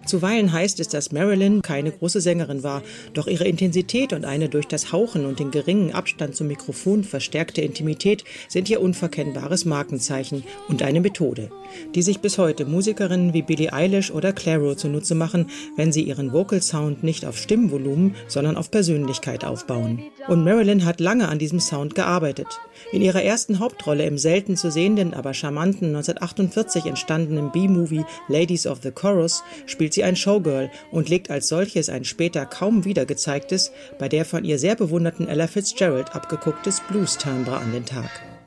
Zuweilen heißt es, dass Marilyn keine große Sängerin war, doch ihre Intensität und eine durch das Hauchen und den geringen Abstand zum Mikrofon verstärkte Intimität sind ihr unverkennbares Markenzeichen und eine Methode, die sich bis heute Musikerinnen wie Billie Eilish oder Clairo zunutze machen, wenn sie ihren Vocal Sound nicht auf Stimmvolumen, sondern auf Persönlichkeit aufbauen. Und Marilyn hat lange an diesem Sound gearbeitet. In ihrer ersten Hauptrolle im selten zu sehenden, aber charmanten 1948 entstandenen B-Movie Ladies of the Chorus spielt sie ein Showgirl und legt als solches ein später kaum wieder gezeigtes, bei der von ihr sehr bewunderten Ella Fitzgerald abgegucktes Blues-Timbre an den Tag.